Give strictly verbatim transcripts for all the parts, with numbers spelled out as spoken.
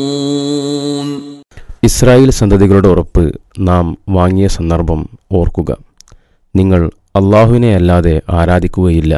Israel സന്തതികളുടെ ഉറപ്പ് നാം വാങ്ങിയ സന്ദർഭം ഓർക്കുക. നിങ്ങൾ അള്ളാഹുവിനെ അല്ലാതെ ആരാധിക്കുകയില്ല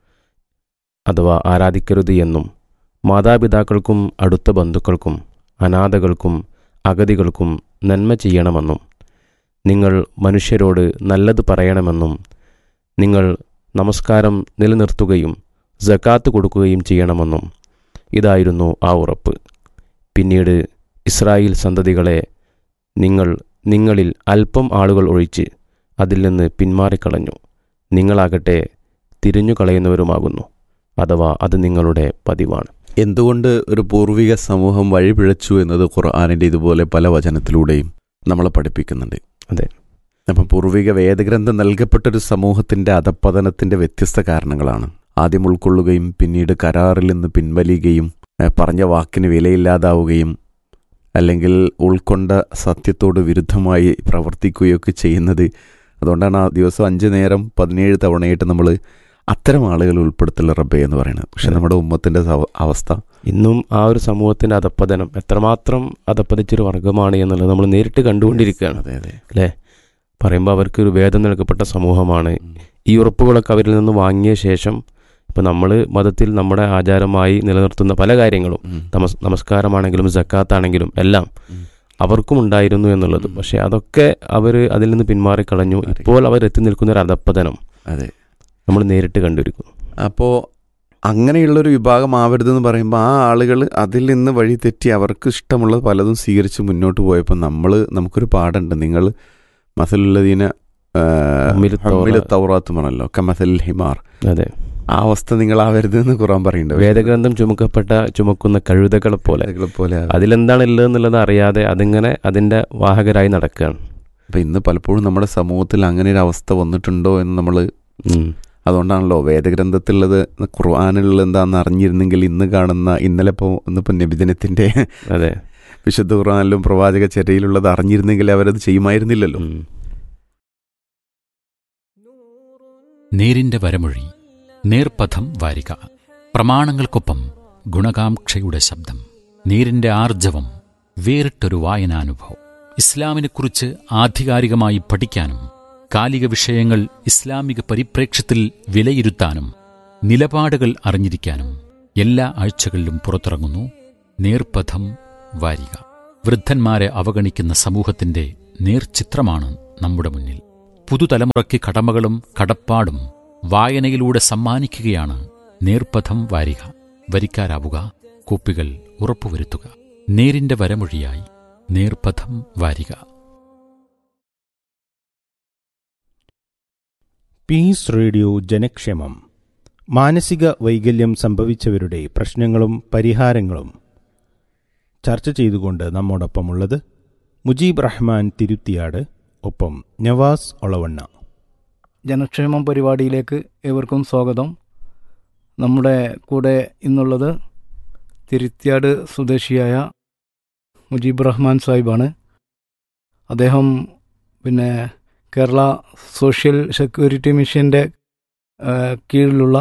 അഥവാ ആരാധിക്കരുത് എന്നും മാതാപിതാക്കൾക്കും അടുത്ത ബന്ധുക്കൾക്കും അനാഥകൾക്കും അഗതികൾക്കും നന്മ ചെയ്യണമെന്നും നിങ്ങൾ മനുഷ്യരോട് നല്ലത് പറയണമെന്നും നിങ്ങൾ നമസ്കാരം നിലനിർത്തുകയും സകാത്ത് കൊടുക്കുകയും ചെയ്യണമെന്നും ഇതായിരുന്നു ആ ഉറപ്പ്. പിന്നീട് ഇസ്രായേൽ സന്തതികളെ നിങ്ങൾ നിങ്ങളിൽ അല്പം ആളുകൾ ഒഴിച്ച് അതിൽ നിന്ന് പിന്മാറിക്കളഞ്ഞു. നിങ്ങളാകട്ടെ തിരിഞ്ഞു കളയുന്നവരുമാകുന്നു, അഥവാ അത് നിങ്ങളുടെ പതിവാണ്. എന്തുകൊണ്ട് ഒരു പൂർവിക സമൂഹം വഴിപിഴച്ചു എന്നത് ഖുർആനിൻ്റെ ഇതുപോലെ പല വചനത്തിലൂടെയും നമ്മളെ പഠിപ്പിക്കുന്നുണ്ട്. അതെ. അപ്പം പൂർവിക വേദഗ്രന്ഥം നൽകപ്പെട്ടൊരു സമൂഹത്തിൻ്റെ അധപ്പതനത്തിൻ്റെ വ്യത്യസ്ത കാരണങ്ങളാണ്. ആദ്യം ഉൾക്കൊള്ളുകയും പിന്നീട് കരാറിൽ നിന്ന് പിൻവലിയുകയും പറഞ്ഞ വാക്കിന് വിലയില്ലാതാവുകയും അല്ലെങ്കിൽ ഉൾക്കൊണ്ട സത്യത്തോട് വിരുദ്ധമായി പ്രവർത്തിക്കുകയൊക്കെ ചെയ്യുന്നത്. അതുകൊണ്ടാണ് ആ ദിവസം അഞ്ച് നേരം പതിനേഴ് തവണയായിട്ട് നമ്മൾ അത്തരം ആളുകൾ ഉൾപ്പെടുത്തുള്ള റബ്ബേ എന്ന് പറയുന്നത്. പക്ഷെ നമ്മുടെ ഉമ്മത്തിൻ്റെ അവസ്ഥ ഇന്നും ആ ഒരു സമൂഹത്തിൻ്റെ അധപ്പതനം എത്രമാത്രം അധപ്പതിച്ചൊരു വർഗമാണ് എന്നുള്ളത് നമ്മൾ നേരിട്ട് കണ്ടുകൊണ്ടിരിക്കുകയാണ്. അതെ അതെ അല്ലേ? പറയുമ്പോൾ അവർക്കൊരു വേദം നൽകപ്പെട്ട സമൂഹമാണ്. ഈ ഉറപ്പുകളൊക്കെ അവരിൽ നിന്ന് വാങ്ങിയ ശേഷം ഇപ്പം നമ്മൾ മതത്തിൽ നമ്മുടെ ആചാരമായി നിലനിർത്തുന്ന പല കാര്യങ്ങളും നമസ് നമസ്കാരമാണെങ്കിലും സക്കാത്താണെങ്കിലും എല്ലാം അവർക്കും ഉണ്ടായിരുന്നു എന്നുള്ളത്. പക്ഷെ അതൊക്കെ അവർ അതിൽ നിന്ന് പിന്മാറിക്കളഞ്ഞു. ഇപ്പോൾ അവർ എത്തി നിൽക്കുന്ന ഒരു അധപ്പതനം അതെ നമ്മൾ നേരിട്ട് കണ്ടിരിക്കുന്നു. അപ്പോൾ അങ്ങനെയുള്ളൊരു വിഭാഗം ആവരുതെന്ന് പറയുമ്പോൾ ആ ആളുകൾ അതിൽ നിന്ന് വഴി തെറ്റി അവർക്ക് ഇഷ്ടമുള്ള പലതും സ്വീകരിച്ച് മുന്നോട്ട് പോയപ്പോൾ നമ്മൾ നമുക്കൊരു പാടുണ്ട്. നിങ്ങൾ മസലുള്ളതിനെ തൗറാത്തുമാണല്ലോ കമസൽ ഹിമാർ. അതെ, ആ അവസ്ഥ നിങ്ങളാവരുതെന്ന് ഖുർആൻ പറയുന്നുണ്ട്. വേദഗ്രന്ഥം ചുമക്കപ്പെട്ട ചുമക്കുന്ന കഴുതകളെ പോലെ പോലെ അതിലെന്താണ് ഉള്ളത് എന്നുള്ളത് അറിയാതെ അതിങ്ങനെ അതിൻ്റെ വാഹകരായി നടക്കുകയാണ്. അപ്പം ഇന്ന് പലപ്പോഴും നമ്മുടെ സമൂഹത്തിൽ അങ്ങനെ ഒരു അവസ്ഥ വന്നിട്ടുണ്ടോ എന്ന് നമ്മൾ അതുകൊണ്ടാണല്ലോ വേദഗ്രന്ഥത്തിലുള്ളത് ഖുർആനിലുള്ളത് എന്താണെന്ന് അറിഞ്ഞിരുന്നെങ്കിൽ ഇന്ന് കാണുന്ന ഇന്നലെ ഇപ്പോൾ ഇന്നിപ്പോൾ നബിദിനത്തിൻ്റെ അതെ വിശുദ്ധ ഖുർആനിലും പ്രവാചക ചര്യയിലുള്ളത് അറിഞ്ഞിരുന്നെങ്കിൽ അവരത് ചെയ്യുമായിരുന്നില്ലല്ലോ. നേരിന്റെ വരമൊഴി, നേർപഥം വാരിക, പ്രമാണങ്ങൾക്കൊപ്പം ഗുണകാംക്ഷയുടെ ശബ്ദം, നേരിന്റെ ആർജവം, വേറിട്ടൊരു വായനാനുഭവം. ഇസ്ലാമിനെക്കുറിച്ച് ആധികാരികമായി പഠിക്കാനും കാലിക വിഷയങ്ങൾ ഇസ്ലാമിക പരിപ്രേക്ഷ്യത്തിൽ വിലയിരുത്താനും നിലപാടുകൾ അറിഞ്ഞിരിക്കാനും എല്ലാ ആഴ്ചകളിലും പുറത്തിറങ്ങുന്നു നേർപഥം വാരിക. വൃദ്ധന്മാരെ അവഗണിക്കുന്ന സമൂഹത്തിന്റെ നേർചിത്രമാണ് നമ്മുടെ മുന്നിൽ. പുതുതലമുറയ്ക്ക് കടമകളും കടപ്പാടും വായനയിലൂടെ സമ്മാനിക്കുകയാണ് നേർപഥം വാരിക. വരിക്കാരാവുക, കോപ്പികൾ ഉറപ്പുവരുത്തുക. നേരിന്റെ വരമൊഴിയായി നേർപഥം വാരിക. പീസ് റേഡിയോ ജനക്ഷേമം. മാനസിക വൈകല്യം സംഭവിച്ചവരുടെ പ്രശ്നങ്ങളും പരിഹാരങ്ങളും ചർച്ച ചെയ്തുകൊണ്ട് നമ്മോടൊപ്പമുള്ളത് മുജീബ് റഹ്മാൻ തിരുത്തിയാട്, ഒപ്പം നവാസ് ഒളവണ്ണ. ജനക്ഷേമം പരിപാടിയിലേക്ക് ഏവർക്കും സ്വാഗതം. നമ്മുടെ കൂടെ ഇന്നുള്ളത് തിരുത്തിയാട് സ്വദേശിയായ മുജീബ് റഹ്മാൻ സാഹിബാണ്. അദ്ദേഹം പിന്നെ കേരള സോഷ്യൽ സെക്യൂരിറ്റി മിഷൻ്റെ കീഴിലുള്ള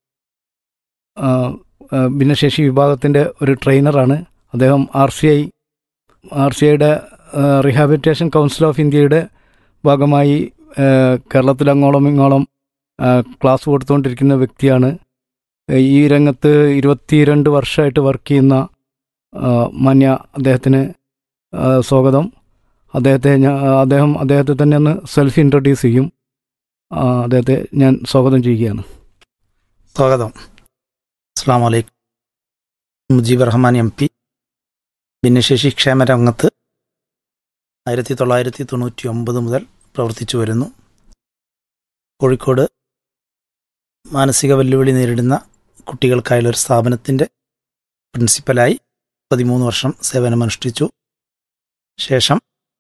ഭിന്നശേഷി വിഭാഗത്തിൻ്റെ ഒരു ട്രെയിനറാണ്. അദ്ദേഹം R C I R C ഐയുടെ റീഹാബിലിറ്റേഷൻ കൗൺസിൽ ഓഫ് ഇന്ത്യയുടെ ഭാഗമായി കേരളത്തിൽ അങ്ങോളം ഇങ്ങോളം ക്ലാസ് കൊടുത്തുകൊണ്ടിരിക്കുന്ന വ്യക്തിയാണ്. ഈ രംഗത്ത് ഇരുപത്തിരണ്ട് വർഷമായിട്ട് വർക്ക് ചെയ്യുന്ന മാന്യ അദ്ദേഹത്തിന് സ്വാഗതം. അദ്ദേഹത്തെ അദ്ദേഹം അദ്ദേഹത്തെ തന്നെ ഒന്ന് സെൽഫ് ഇൻട്രൊഡ്യൂസ് ചെയ്യും. അദ്ദേഹത്തെ ഞാൻ സ്വാഗതം ചെയ്യുകയാണ്. സ്വാഗതം. അസ്സലാമു അലൈക്കും. മുജീബ് റഹ്മാൻ എം പി ഭിന്നശേഷി ക്ഷേമ രംഗത്ത് ആയിരത്തി തൊള്ളായിരത്തി തൊണ്ണൂറ്റി ഒമ്പത് മുതൽ പ്രവർത്തിച്ചു വരുന്നു. കോഴിക്കോട് മാനസിക വെല്ലുവിളി നേരിടുന്ന കുട്ടികൾക്കായുള്ളൊരു സ്ഥാപനത്തിൻ്റെ പ്രിൻസിപ്പലായി പതിമൂന്ന് വർഷം സേവനമനുഷ്ഠിച്ചു. ശേഷം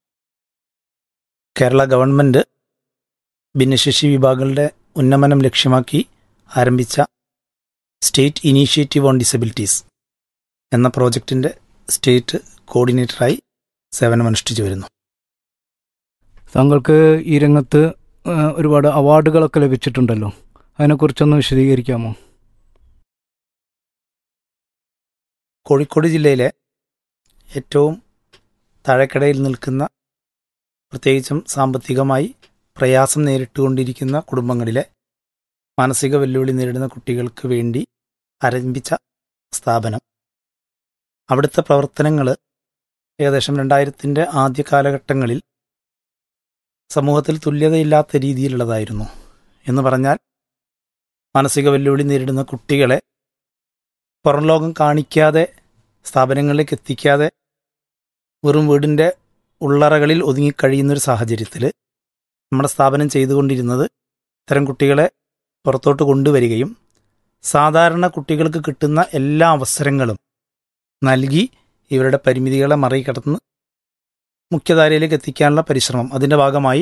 കേരള ഗവൺമെൻറ് ഭിന്നശേഷി വിഭാഗങ്ങളുടെ ഉന്നമനം ലക്ഷ്യമാക്കി ആരംഭിച്ച സ്റ്റേറ്റ് ഇനീഷ്യേറ്റീവ് ഓൺ ഡിസബിലിറ്റീസ് എന്ന പ്രോജക്റ്റിൻ്റെ സ്റ്റേറ്റ് കോർഡിനേറ്ററായി സേവനമനുഷ്ഠിച്ചു വരുന്നു. താങ്കൾക്ക് ഈ രംഗത്ത് ഒരുപാട് അവാർഡുകളൊക്കെ ലഭിച്ചിട്ടുണ്ടല്ലോ, അതിനെക്കുറിച്ചൊന്ന് വിശദീകരിക്കാമോ? കോഴിക്കോട് ജില്ലയിലെ ഏറ്റവും താഴെക്കടയിൽ നിൽക്കുന്ന, പ്രത്യേകിച്ചും സാമ്പത്തികമായി പ്രയാസം നേരിട്ടുകൊണ്ടിരിക്കുന്ന കുടുംബങ്ങളിലെ മാനസിക വെല്ലുവിളി നേരിടുന്ന കുട്ടികൾക്ക് വേണ്ടി ആരംഭിച്ച സ്ഥാപനം. അവിടുത്തെ പ്രവർത്തനങ്ങൾ ഏകദേശം രണ്ടായിരത്തിൻ്റെ ആദ്യ കാലഘട്ടങ്ങളിൽ സമൂഹത്തിൽ തുല്യതയില്ലാത്ത രീതിയിലുള്ളതായിരുന്നു. എന്ന് പറഞ്ഞാൽ മാനസിക വെല്ലുവിളി നേരിടുന്ന കുട്ടികളെ പുറം ലോകം കാണിക്കാതെ, സ്ഥാപനങ്ങളിലേക്ക് എത്തിക്കാതെ, വെറും വീടിൻ്റെ ഉള്ളറകളിൽ ഒതുങ്ങിക്കഴിയുന്നൊരു സാഹചര്യത്തിൽ നമ്മുടെ സ്ഥാപനം ചെയ്തുകൊണ്ടിരുന്നത് ഇത്തരം കുട്ടികളെ പുറത്തോട്ട് കൊണ്ടുവരികയും സാധാരണ കുട്ടികൾക്ക് കിട്ടുന്ന എല്ലാ അവസരങ്ങളും നൽകി ഇവരുടെ പരിമിതികളെ മറികടന്ന് മുഖ്യധാരയിലേക്ക് എത്തിക്കാനുള്ള പരിശ്രമം. അതിൻ്റെ ഭാഗമായി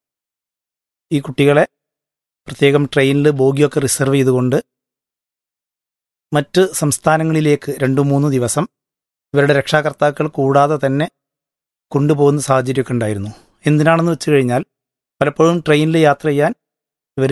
ഈ കുട്ടികളെ പ്രത്യേകം ട്രെയിനിൽ ബോഗിയൊക്കെ റിസർവ് ചെയ്തുകൊണ്ട് മറ്റ് സംസ്ഥാനങ്ങളിലേക്ക് രണ്ടു മൂന്ന് ദിവസം ഇവരുടെ രക്ഷാകർത്താക്കൾ കൂടാതെ തന്നെ കൊണ്ടുപോകുന്ന സാഹചര്യമൊക്കെ ഉണ്ടായിരുന്നു. എന്തിനാണെന്ന് വെച്ച് കഴിഞ്ഞാൽ പലപ്പോഴും ട്രെയിനിൽ യാത്ര ചെയ്യാൻ ഇവർ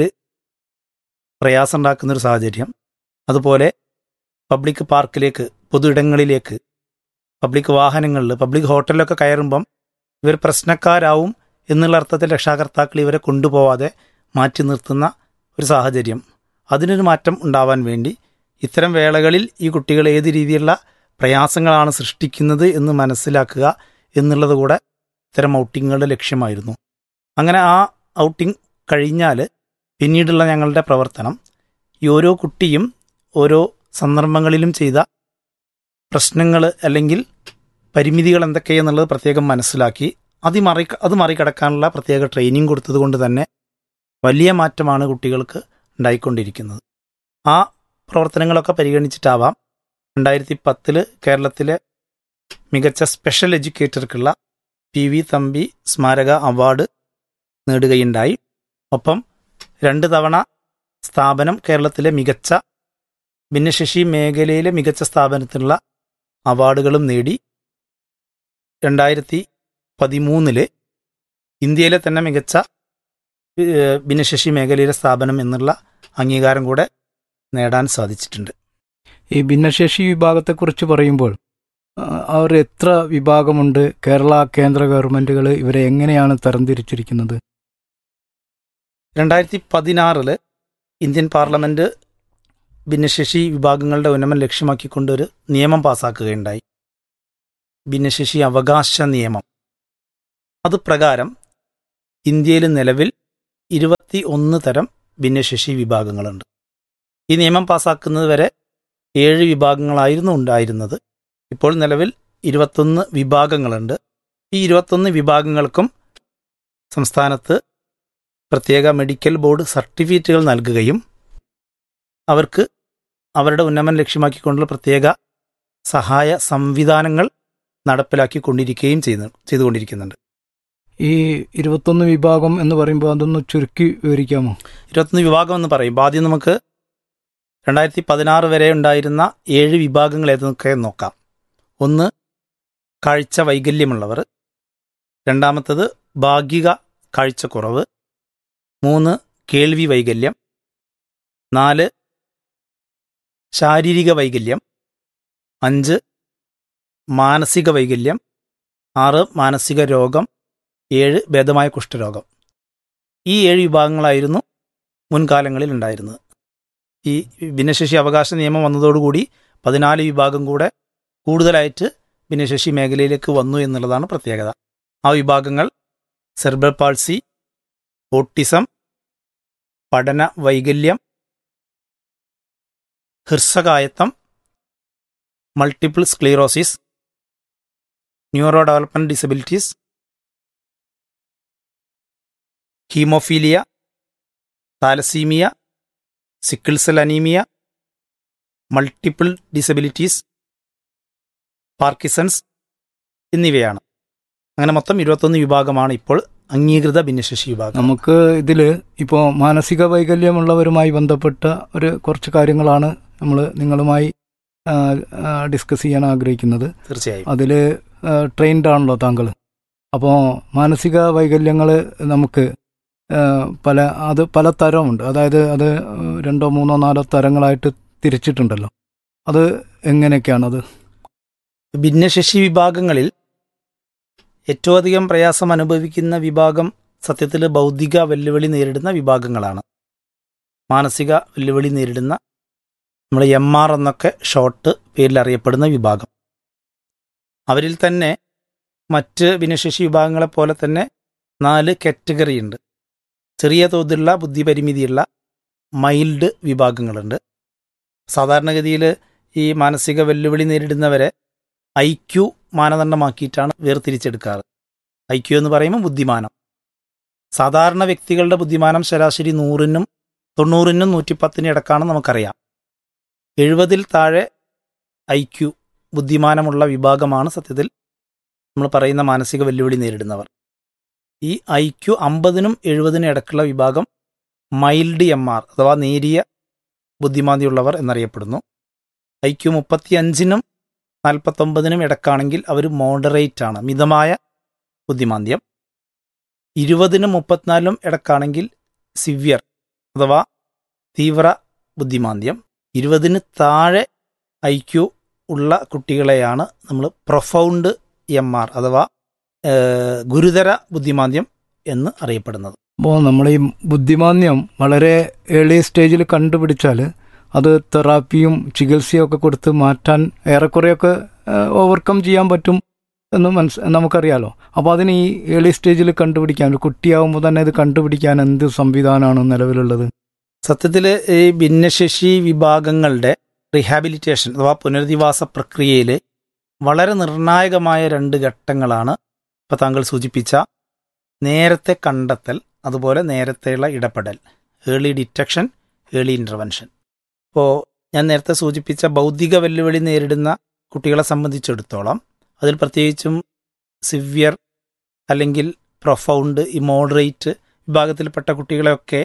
പ്രയാസം ഉണ്ടാക്കുന്നൊരു സാഹചര്യം. അതുപോലെ പബ്ലിക് പാർക്കിലേക്ക്, പൊതു ഇടങ്ങളിലേക്ക്, പബ്ലിക് വാഹനങ്ങളിൽ, പബ്ലിക് ഹോട്ടലിലൊക്കെ കയറുമ്പം ഇവർ പ്രശ്നക്കാരാവും എന്നുള്ള അർത്ഥത്തിൽ രക്ഷാകർത്താക്കൾ ഇവരെ കൊണ്ടുപോവാതെ മാറ്റി നിർത്തുന്ന ഒരു സാഹചര്യം. അതിനൊരു മാറ്റം ഉണ്ടാവാൻ വേണ്ടി ഇത്തരം വേളകളിൽ ഈ കുട്ടികൾ ഏത് രീതിയിലുള്ള പ്രയാസങ്ങളാണ് സൃഷ്ടിക്കുന്നത് എന്ന് മനസ്സിലാക്കുക എന്നുള്ളത് കൂടെ ഇത്തരം ഔട്ടിങ്ങുകളുടെ ലക്ഷ്യമായിരുന്നു. അങ്ങനെ ആ ഔട്ടിംഗ് കഴിഞ്ഞാൽ പിന്നീടുള്ള ഞങ്ങളുടെ പ്രവർത്തനം ഈ ഓരോ കുട്ടിയും ഓരോ സന്ദർഭങ്ങളിലും ചെയ്ത പ്രശ്നങ്ങൾ അല്ലെങ്കിൽ പരിമിതികൾ എന്തൊക്കെയെന്നുള്ളത് പ്രത്യേകം മനസ്സിലാക്കി അത് മറി അത് മറികടക്കാനുള്ള പ്രത്യേക ട്രെയിനിങ് കൊടുത്തത് കൊണ്ട് തന്നെ വലിയ മാറ്റമാണ് കുട്ടികൾക്ക് ഉണ്ടായിക്കൊണ്ടിരിക്കുന്നത്. ആ പ്രവർത്തനങ്ങളൊക്കെ പരിഗണിച്ചിട്ടാവാം രണ്ടായിരത്തി പത്തിൽ കേരളത്തിലെ മികച്ച സ്പെഷ്യൽ എഡ്യൂക്കേറ്റർക്കുള്ള പി വി തമ്പി സ്മാരക അവാർഡ് നേടുകയുണ്ടായി. ഒപ്പം രണ്ട് തവണ സ്ഥാപനം കേരളത്തിലെ മികച്ച ഭിന്നശേഷി മേഖലയിലെ മികച്ച സ്ഥാപനത്തിനുള്ള അവാർഡുകളും നേടി. രണ്ടായിരത്തി പതിമൂന്നില് ഇന്ത്യയിലെ തന്നെ മികച്ച ഭിന്നശേഷി മേഖലയിലെ സ്ഥാപനം എന്നുള്ള അംഗീകാരം കൂടെ നേടാൻ സാധിച്ചിട്ടുണ്ട്. ഈ ഭിന്നശേഷി വിഭാഗത്തെക്കുറിച്ച് പറയുമ്പോൾ അവർ എത്ര വിഭാഗമുണ്ട്? കേരള കേന്ദ്ര ഗവൺമെൻറ്റുകൾ ഇവരെ എങ്ങനെയാണ് തരംതിരിച്ചിരിക്കുന്നത്? രണ്ടായിരത്തി പതിനാറില് ഇന്ത്യൻ പാർലമെൻറ്റ് ഭിന്നശേഷി വിഭാഗങ്ങളുടെ ഉന്നമനം ലക്ഷ്യമാക്കിക്കൊണ്ടൊരു നിയമം പാസാക്കുകയുണ്ടായി, ഭിന്നശേഷി അവകാശ നിയമം. അത് പ്രകാരം ഇന്ത്യയിൽ നിലവിൽ ഇരുപത്തി ഒന്ന് തരം ഭിന്നശേഷി വിഭാഗങ്ങളുണ്ട്. ഈ നിയമം പാസാക്കുന്നത് വരെ ഏഴ് വിഭാഗങ്ങളായിരുന്നു ഉണ്ടായിരുന്നത്. ഇപ്പോൾ നിലവിൽ ഇരുപത്തൊന്ന് വിഭാഗങ്ങളുണ്ട്. ഈ ഇരുപത്തൊന്ന് വിഭാഗങ്ങൾക്കും സംസ്ഥാനത്ത് പ്രത്യേക മെഡിക്കൽ ബോർഡ് സർട്ടിഫിക്കറ്റുകൾ നൽകുകയും അവർക്ക് അവരുടെ ഉന്നമനം ലക്ഷ്യമാക്കിക്കൊണ്ടുള്ള പ്രത്യേക സഹായ സംവിധാനങ്ങൾ നടപ്പിലാക്കിക്കൊണ്ടിരിക്കുകയും ചെയ്യുന്നു ചെയ്തുകൊണ്ടിരിക്കുന്നുണ്ട്. ഈ ഇരുപത്തൊന്ന് വിഭാഗം എന്ന് പറയുമ്പോൾ അതൊന്ന് ചുരുക്കി വിവരിക്കാമോ? ഇരുപത്തൊന്ന് വിഭാഗം എന്ന് പറയുമ്പോൾ ആദ്യം നമുക്ക് രണ്ടായിരത്തി പതിനാറ് വരെ ഉണ്ടായിരുന്ന ഏഴ് വിഭാഗങ്ങൾ ഏതൊക്കെ നോക്കാം. ഒന്ന് കാഴ്ച വൈകല്യമുള്ളവർ, രണ്ടാമത്തത് ഭാഗിക കാഴ്ചക്കുറവ്, മൂന്ന് കേൾവി വൈകല്യം, നാല് ശാരീരിക വൈകല്യം, അഞ്ച് മാനസിക വൈകല്യം, ആറ് മാനസിക രോഗം, ഏഴ് ഭേദമായ കുഷ്ഠരോഗം. ഈ ഏഴ് വിഭാഗങ്ങളായിരുന്നു മുൻകാലങ്ങളിൽ ഉണ്ടായിരുന്നത്. ഈ ഭിന്നശേഷി അവകാശ നിയമം വന്നതോടുകൂടി പതിനാല് വിഭാഗം കൂടെ കൂടുതലായിട്ട് ഭിന്നശേഷി മേഖലയിലേക്ക് വന്നു എന്നുള്ളതാണ് പ്രത്യേകത. ആ വിഭാഗങ്ങൾ സെർബ്രൽ പാൾസി, ഓട്ടിസം, പഠന വൈകല്യം, ഹൃസ്വകായത്വം, multiple sclerosis, neuro development disabilities, haemophilia, thalassaemia, sickle cell anaemia, multiple disabilities, Parkinson's എന്നിവയാണ്. അങ്ങനെ മൊത്തം ഇരുപത്തൊന്ന് വിഭാഗമാണ് ഇപ്പോൾ അംഗീകൃത ഭിന്നശേഷി വിഭാഗം. നമുക്ക് ഇതിൽ ഇപ്പോൾ മാനസിക വൈകല്യമുള്ളവരുമായി ബന്ധപ്പെട്ട ഒരു കുറച്ച് കാര്യങ്ങളാണ് നമ്മൾ നിങ്ങളുമായി ഡിസ്കസ് ചെയ്യാൻ ആഗ്രഹിക്കുന്നത്. തീർച്ചയായും അതിൽ ട്രെയിൻഡ് ആണല്ലോ താങ്കൾ. അപ്പോൾ മാനസിക വൈകല്യങ്ങൾ നമുക്ക് പല അത് പല തരമുണ്ട്. അതായത് അത് രണ്ടോ മൂന്നോ നാലോ തരങ്ങളായിട്ട് തിരിച്ചിട്ടുണ്ടല്ലോ. അത് എങ്ങനെയൊക്കെയാണത്? ഭിന്നശേഷി വിഭാഗങ്ങളിൽ ഏറ്റവും അധികം പ്രയാസം അനുഭവിക്കുന്ന വിഭാഗം സത്യത്തിൽ ബൗദ്ധിക വെല്ലുവിളി നേരിടുന്ന വിഭാഗങ്ങളാണ്. മാനസിക വെല്ലുവിളി നേരിടുന്ന നമ്മൾ എം ആർ എന്നൊക്കെ ഷോർട്ട് പേരിൽ അറിയപ്പെടുന്ന വിഭാഗം. അവരിൽ തന്നെ മറ്റ് ഭിന്നശേഷി വിഭാഗങ്ങളെപ്പോലെ തന്നെ നാല് കാറ്റഗറി ഉണ്ട്. ചെറിയ തോതിലുള്ള ബുദ്ധിപരിമിതിയുള്ള മൈൽഡ് വിഭാഗങ്ങളുണ്ട്. സാധാരണഗതിയിൽ ഈ മാനസിക വെല്ലുവിളി നേരിടുന്നവരെ ഐ ക്യു മാനദണ്ഡമാക്കിയിട്ടാണ് വേർതിരിച്ചെടുക്കാറ്. ഐ ക്യു എന്ന് പറയുമ്പോൾ ബുദ്ധിമാനം. സാധാരണ വ്യക്തികളുടെ ബുദ്ധിമാനം ശരാശരി നൂറിനും തൊണ്ണൂറിനും നൂറ്റിപ്പത്തിനും ഇടക്കാണ് നമുക്കറിയാം. എഴുപതിൽ താഴെ ഐ ക്യു ബുദ്ധിമാനമുള്ള വിഭാഗമാണ് സത്യത്തിൽ നമ്മൾ പറയുന്ന മാനസിക വെല്ലുവിളി നേരിടുന്നവർ. ഈ ഐ ക്യു അമ്പതിനും എഴുപതിനും ഇടക്കുള്ള വിഭാഗം മൈൽഡ് എം ആർ അഥവാ നേരിയ ബുദ്ധിമാന്ദ്യമുള്ളവർ എന്നറിയപ്പെടുന്നു. ഐ ക്യു മുപ്പത്തി അഞ്ചിനും നാൽപ്പത്തൊമ്പതിനും ഇടക്കാണെങ്കിൽ അവർ മോഡറേറ്റ് ആണ്, മിതമായ ബുദ്ധിമാന്ദ്യം. ഇരുപതിനും മുപ്പത്തിനാലിനും ഇടക്കാണെങ്കിൽ സിവിയർ അഥവാ തീവ്ര ബുദ്ധിമാന്ദ്യം. ഇരുപതിന് താഴെ ഐ ക്യു ഉള്ള കുട്ടികളെയാണ് നമ്മൾ പ്രൊഫൗണ്ട് എം ആർ അഥവാ ഗുരുതര ബുദ്ധിമാന്ദ്യം എന്ന് അറിയപ്പെടുന്നത്. അപ്പോൾ നമ്മൾ ഈ ബുദ്ധിമാന്ദ്യം വളരെ ഏർലി സ്റ്റേജിൽ കണ്ടുപിടിച്ചാൽ അത് തെറാപ്പിയും ചികിത്സയും ഒക്കെ കൊടുത്ത് മാറ്റാൻ ഏറെക്കുറെയൊക്കെ ഓവർകം ചെയ്യാൻ പറ്റും എന്ന് മനസ്സ് നമുക്കറിയാലോ. അപ്പോൾ അതിന് ഈ ഏർലി സ്റ്റേജിൽ കണ്ടുപിടിക്കാൻ, ഒരു കുട്ടിയാവുമ്പോൾ തന്നെ ഇത് കണ്ടുപിടിക്കാൻ എന്ത് സംവിധാനമാണ് നിലവിലുള്ളത്? സത്യത്തിൽ ഈ ഭിന്നശേഷി വിഭാഗങ്ങളുടെ റീഹാബിലിറ്റേഷൻ അഥവാ പുനരധിവാസ പ്രക്രിയയിൽ വളരെ നിർണായകമായ രണ്ട് ഘട്ടങ്ങളാണ് ഇപ്പോൾ താങ്കൾ സൂചിപ്പിച്ച നേരത്തെ കണ്ടെത്തൽ, അതുപോലെ നേരത്തെയുള്ള ഇടപെടൽ, ഏർലി ഡിറ്റക്ഷൻ, ഏർലി ഇൻ്റർവെൻഷൻ. ഇപ്പോൾ ഞാൻ നേരത്തെ സൂചിപ്പിച്ച ബൗദ്ധിക വെല്ലുവിളി നേരിടുന്ന കുട്ടികളെ സംബന്ധിച്ചിടത്തോളം അതിൽ പ്രത്യേകിച്ചും സിവിയർ അല്ലെങ്കിൽ പ്രൊഫൗണ്ട്, ഈ മോഡറേറ്റ് വിഭാഗത്തിൽപ്പെട്ട കുട്ടികളെയൊക്കെ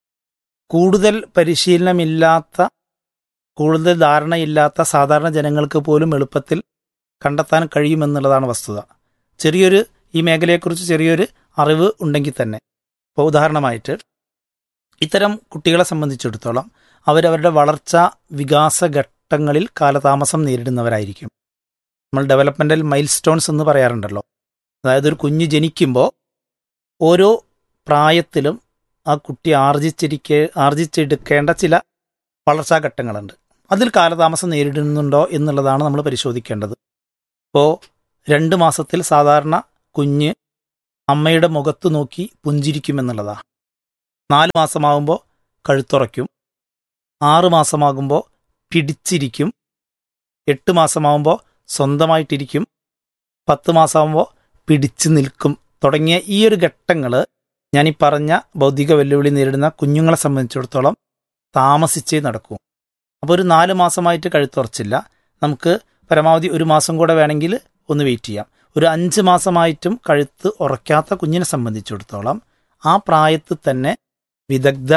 കൂടുതൽ പരിശീലനമില്ലാത്ത, കൂടുതൽ ധാരണയില്ലാത്ത സാധാരണ ജനങ്ങൾക്ക് പോലും എളുപ്പത്തിൽ കണ്ടെത്താൻ കഴിയുമെന്നുള്ളതാണ് വസ്തുത. ചെറിയൊരു ഈ മേഖലയെക്കുറിച്ച് ചെറിയൊരു അറിവ് ഉണ്ടെങ്കിൽ തന്നെ. ഇപ്പോൾ ഉദാഹരണമായിട്ട് ഇത്തരം കുട്ടികളെ സംബന്ധിച്ചിടത്തോളം അവരവരുടെ വളർച്ചാ വികാസ ഘട്ടങ്ങളിൽ കാലതാമസം നേരിടുന്നവരായിരിക്കും. നമ്മൾ ഡെവലപ്മെൻ്റൽ മൈൽ സ്റ്റോൺസ് എന്ന് പറയാറുണ്ടല്ലോ. അതായത് ഒരു കുഞ്ഞ് ജനിക്കുമ്പോൾ ഓരോ പ്രായത്തിലും ആ കുട്ടി ആർജിച്ചിരിക്കേ ആർജിച്ചെടുക്കേണ്ട ചില വളർച്ചാ ഘട്ടങ്ങളുണ്ട്. അതിൽ കാലതാമസം നേരിടുന്നുണ്ടോ എന്നുള്ളതാണ് നമ്മൾ പരിശോധിക്കേണ്ടത്. ഇപ്പോൾ രണ്ട് മാസത്തിൽ സാധാരണ കുഞ്ഞ് അമ്മയുടെ മുഖത്ത് നോക്കി പുഞ്ചിരിക്കുമെന്നുള്ളതാണ്. നാല് മാസമാകുമ്പോൾ കഴുത്തുറയ്ക്കും, ആറ് മാസമാകുമ്പോൾ പിടിച്ചിരിക്കും, എട്ട് മാസമാകുമ്പോൾ സ്വന്തമായിട്ടിരിക്കും, പത്ത് മാസമാകുമ്പോൾ പിടിച്ചു നിൽക്കും തുടങ്ങിയ ഈ ഒരു ഘട്ടങ്ങൾ ഞാനീ പറഞ്ഞ ബൗദ്ധിക വെല്ലുവിളി നേരിടുന്ന കുഞ്ഞുങ്ങളെ സംബന്ധിച്ചിടത്തോളം താമസിച്ചേ നടക്കൂ. അപ്പോൾ ഒരു നാല് മാസമായിട്ട് കഴുത്തുറച്ചില്ല, നമുക്ക് പരമാവധി ഒരു മാസം കൂടെ വേണമെങ്കിൽ ഒന്ന് വെയിറ്റ് ചെയ്യാം. ഒരു അഞ്ച് മാസമായിട്ടും കഴുത്ത് ഉറയ്ക്കാത്ത കുഞ്ഞിനെ സംബന്ധിച്ചിടത്തോളം ആ പ്രായത്തിൽ തന്നെ വിദഗ്ധ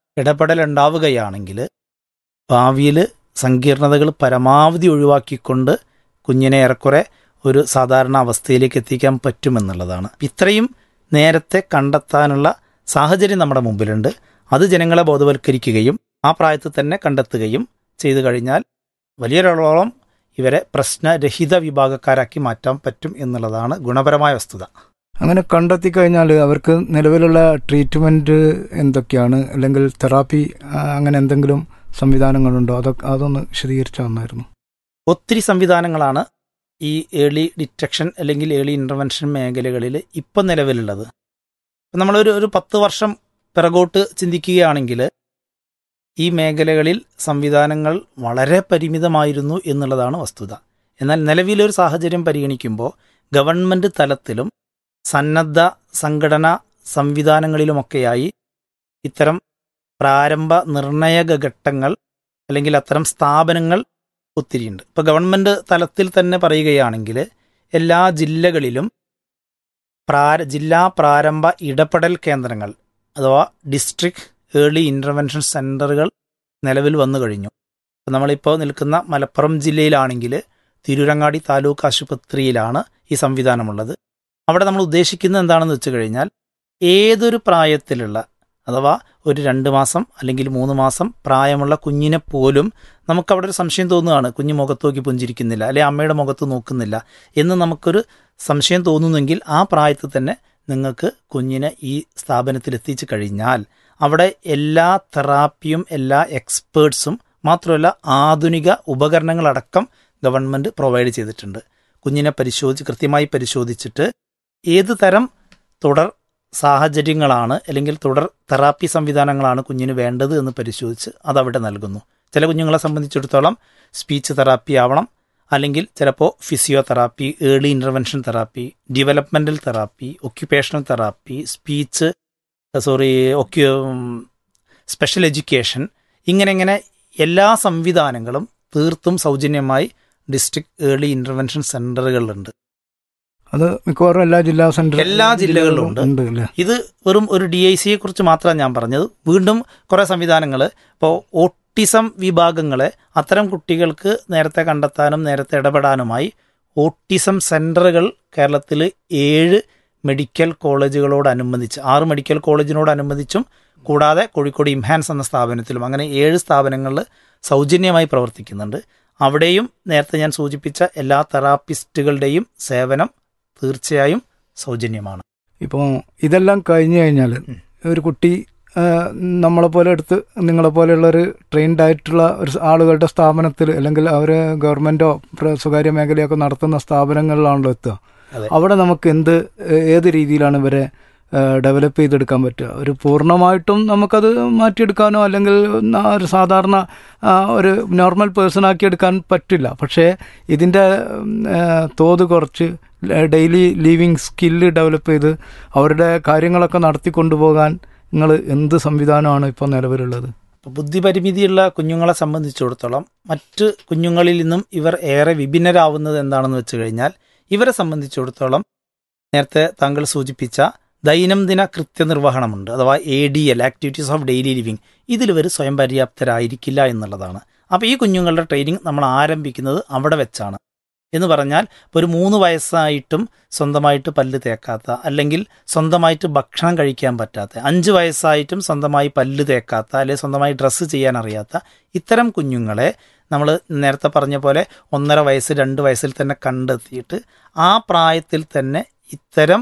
ഇടപെടലുണ്ടാവുകയാണെങ്കിൽ ഭാവിയിൽ സങ്കീർണതകൾ പരമാവധി ഒഴിവാക്കിക്കൊണ്ട് കുഞ്ഞിനെ ഏറെക്കുറെ ഒരു സാധാരണ അവസ്ഥയിലേക്ക് എത്തിക്കാൻ പറ്റുമെന്നുള്ളതാണ്. ഇത്രയും നേരത്തെ കണ്ടെത്താനുള്ള സാഹചര്യം നമ്മുടെ മുമ്പിലുണ്ട്. അത് ജനങ്ങളെ ബോധവൽക്കരിക്കുകയും ആ പ്രായത്തിൽ തന്നെ കണ്ടെത്തുകയും ചെയ്തു കഴിഞ്ഞാൽ വലിയൊരളവോളം ഇവരെ പ്രശ്നരഹിത വിഭാഗക്കാരാക്കി മാറ്റാൻ പറ്റും എന്നുള്ളതാണ് ഗുണപരമായ വസ്തുത. അങ്ങനെ കണ്ടെത്തി കഴിഞ്ഞാൽ അവർക്ക് നിലവിലുള്ള ട്രീറ്റ്മെൻറ്റ് എന്തൊക്കെയാണ്, അല്ലെങ്കിൽ തെറാപ്പി അങ്ങനെ എന്തെങ്കിലും സംവിധാനങ്ങളുണ്ടോ? അതൊക്കെ അതൊന്ന് വിശദീകരിച്ചു തന്നായിരുന്നു. ഒത്തിരി സംവിധാനങ്ങളാണ് ഈ ഏർലി ഡിറ്റക്ഷൻ അല്ലെങ്കിൽ ഏർലി ഇൻ്റർവെൻഷൻ മേഖലകളിൽ ഇപ്പം നിലവിലുള്ളത്. നമ്മളൊരു ഒരു പത്ത് വർഷം പിറകോട്ട് ചിന്തിക്കുകയാണെങ്കിൽ ഈ മേഖലകളിൽ സംവിധാനങ്ങൾ വളരെ പരിമിതമായിരുന്നു എന്നുള്ളതാണ് വസ്തുത. എന്നാൽ നിലവിലൊരു സാഹചര്യം പരിഗണിക്കുമ്പോൾ ഗവൺമെൻറ് തലത്തിലും സന്നദ്ധ സംഘടനാ സംവിധാനങ്ങളിലുമൊക്കെയായി ഇത്തരം പ്രാരംഭ നിർണയക ഘട്ടങ്ങൾ അല്ലെങ്കിൽ അത്തരം സ്ഥാപനങ്ങൾ ഒത്തിരിയുണ്ട്. ഇപ്പോൾ ഗവൺമെൻറ് തലത്തിൽ തന്നെ പറയുകയാണെങ്കിൽ എല്ലാ ജില്ലകളിലും പ്രാര ജില്ലാ പ്രാരംഭ ഇടപെടൽ കേന്ദ്രങ്ങൾ അഥവാ ഡിസ്ട്രിക്ട് ഏർലി ഇൻ്റർവെൻഷൻ സെൻ്ററുകൾ നിലവിൽ വന്നു കഴിഞ്ഞു. അപ്പോൾ നമ്മളിപ്പോൾ നിൽക്കുന്ന മലപ്പുറം ജില്ലയിലാണെങ്കിൽ തിരൂരങ്ങാടി താലൂക്ക് ആശുപത്രിയിലാണ് ഈ സംവിധാനമുള്ളത്. അവിടെ നമ്മൾ ഉദ്ദേശിക്കുന്നത് എന്താണെന്ന് വെച്ച് കഴിഞ്ഞാൽ ഏതൊരു പ്രായത്തിലുള്ള, അഥവാ ഒരു രണ്ട് മാസം അല്ലെങ്കിൽ മൂന്ന് മാസം പ്രായമുള്ള കുഞ്ഞിനെ പോലും നമുക്കവിടെ ഒരു സംശയം തോന്നുകയാണ്, കുഞ്ഞ് മുഖത്ത് നോക്കി പുഞ്ചിരിക്കുന്നില്ല, അല്ലെ അമ്മയുടെ മുഖത്ത് നോക്കുന്നില്ല എന്ന് നമുക്കൊരു സംശയം തോന്നുന്നെങ്കിൽ ആ പ്രായത്തിൽ തന്നെ നിങ്ങൾക്ക് കുഞ്ഞിനെ ഈ സ്ഥാപനത്തിൽ എത്തിച്ചു കഴിഞ്ഞാൽ അവിടെ എല്ലാ തെറാപ്പിയും എല്ലാ എക്സ്പേർട്സും മാത്രമല്ല ആധുനിക ഉപകരണങ്ങളടക്കം ഗവൺമെൻറ് പ്രൊവൈഡ് ചെയ്തിട്ടുണ്ട്. കുഞ്ഞിനെ പരിശോധിച്ച് കൃത്യമായി പരിശോധിച്ചിട്ട് ഏത് തരം തുടർ സാഹചര്യങ്ങളാണ് അല്ലെങ്കിൽ തുടർ തെറാപ്പി സംവിധാനങ്ങളാണ് കുഞ്ഞിന് വേണ്ടത് എന്ന് പരിശോധിച്ച് അതവിടെ നൽകുന്നു. ചില കുഞ്ഞുങ്ങളെ സംബന്ധിച്ചിടത്തോളം സ്പീച്ച് തെറാപ്പി ആവണം, അല്ലെങ്കിൽ ചിലപ്പോൾ physiotherapy, early intervention therapy, developmental therapy, occupational therapy, speech sorry ഒക്യു special education, ഇങ്ങനെ ഇങ്ങനെ എല്ലാ സംവിധാനങ്ങളും തീർത്തും സൗജന്യമായി ഡിസ്ട്രിക്ട് ഏർലി ഇൻ്റർവെൻഷൻ സെൻ്ററുകളിലുണ്ട്. അത് മിക്കവാറും എല്ലാ ജില്ലാ സെന്റർ എല്ലാ ജില്ലകളിലും ഉണ്ട്. ഇത് വെറും ഒരു ഡി ഐ സിയെ കുറിച്ച് മാത്രമാണ് ഞാൻ പറഞ്ഞത്. വീണ്ടും കുറേ സംവിധാനങ്ങൾ, ഇപ്പോൾ ഓട്ടിസം വിഭാഗങ്ങളെ അത്തരം കുട്ടികൾക്ക് നേരത്തെ കണ്ടെത്താനും നേരത്തെ ഇടപെടാനുമായി ഓട്ടിസം സെൻ്ററുകൾ കേരളത്തിൽ ഏഴ് മെഡിക്കൽ കോളേജുകളോടനുബന്ധിച്ച് ആറ് മെഡിക്കൽ കോളേജിനോടനുബന്ധിച്ചും കൂടാതെ കോഴിക്കോട് ഇംഹാൻസ് എന്ന സ്ഥാപനത്തിലും അങ്ങനെ ഏഴ് സ്ഥാപനങ്ങളിൽ സൗജന്യമായി പ്രവർത്തിക്കുന്നുണ്ട്. അവിടെയും നേരത്തെ ഞാൻ സൂചിപ്പിച്ച എല്ലാ തെറാപ്പിസ്റ്റുകളുടെയും സേവനം തീർച്ചയായും സൗജന്യമാണ്. ഇപ്പോൾ ഇതെല്ലാം കഴിഞ്ഞു കഴിഞ്ഞാൽ ഒരു കുട്ടി നമ്മളെപ്പോലെ എടുത്ത് നിങ്ങളെപ്പോലെയുള്ളൊരു ട്രെയിൻഡ് ആയിട്ടുള്ള ഒരു ആളുകളുടെ സ്ഥാപനത്തിൽ അല്ലെങ്കിൽ അവർ ഗവൺമെൻറ്റോ സ്വകാര്യ മേഖലയൊക്കെ നടത്തുന്ന സ്ഥാപനങ്ങളിലാണല്ലോ എത്തുക. അവിടെ നമുക്ക് എന്ത് ഏത് രീതിയിലാണ് ഇവരെ ഡെവലപ്പ് ചെയ്തെടുക്കാൻ പറ്റുക? ഒരു പൂർണ്ണമായിട്ടും നമുക്കത് മാറ്റിയെടുക്കാനോ അല്ലെങ്കിൽ ഒരു സാധാരണ ഒരു നോർമൽ പേഴ്സൺ ആക്കി എടുക്കാൻ പറ്റില്ല. പക്ഷേ ഇതിൻ്റെ തോത് കുറച്ച് ഡെയിലി ലിവിങ് സ്കില്ല് ഡെവലപ്പ് ചെയ്ത് അവരുടെ കാര്യങ്ങളൊക്കെ നടത്തിക്കൊണ്ടുപോകാൻ നിങ്ങൾ എന്ത് സംവിധാനമാണ് ഇപ്പോൾ നിലവിലുള്ളത്? ബുദ്ധിപരിമിതിയുള്ള കുഞ്ഞുങ്ങളെ സംബന്ധിച്ചിടത്തോളം മറ്റ് കുഞ്ഞുങ്ങളിൽ നിന്നും ഇവർ ഏറെ വിഭിന്നരാവുന്നത് എന്താണെന്ന് വെച്ച് കഴിഞ്ഞാൽ, ഇവരെ സംബന്ധിച്ചിടത്തോളം നേരത്തെ താങ്കൾ സൂചിപ്പിച്ച ദൈനംദിന കൃത്യനിർവഹണമുണ്ട്, അഥവാ A D L activities of daily living. ഇതിലിവർ സ്വയം പര്യാപ്തരായിരിക്കില്ല എന്നുള്ളതാണ്. അപ്പോൾ ഈ കുഞ്ഞുങ്ങളുടെ ട്രെയിനിങ് നമ്മൾ ആരംഭിക്കുന്നത് അവിടെ വെച്ചാണ്. എന്ന് പറഞ്ഞാൽ ഇപ്പോൾ ഒരു മൂന്ന് വയസ്സായിട്ടും സ്വന്തമായിട്ട് പല്ല് തേക്കാത്ത, അല്ലെങ്കിൽ സ്വന്തമായിട്ട് ഭക്ഷണം കഴിക്കാൻ പറ്റാത്ത, അഞ്ച് വയസ്സായിട്ടും സ്വന്തമായി പല്ല് തേക്കാത്ത, അല്ലെങ്കിൽ സ്വന്തമായി ഡ്രസ്സ് ചെയ്യാൻ അറിയാത്ത ഇത്തരം കുഞ്ഞുങ്ങളെ നമ്മൾ നേരത്തെ പറഞ്ഞ പോലെ ഒന്നര വയസ്സ് രണ്ട് വയസ്സിൽ തന്നെ കണ്ടെത്തിയിട്ട് ആ പ്രായത്തിൽ തന്നെ ഇത്തരം